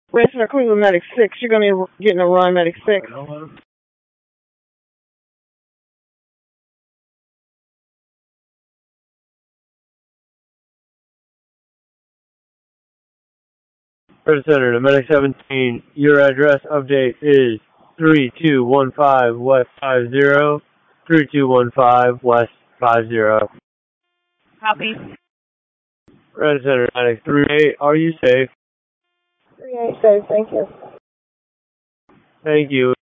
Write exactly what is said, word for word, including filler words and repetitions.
Red Center Cleveland Medic six. You're going to be getting a run, Medic six. Red Center to Medic seventeen. Your address update is three two one five West five zero. three two one five West five zero. Copy. Red Center Medic three eight. Are you safe? three eight safe. Thank you. Thank you.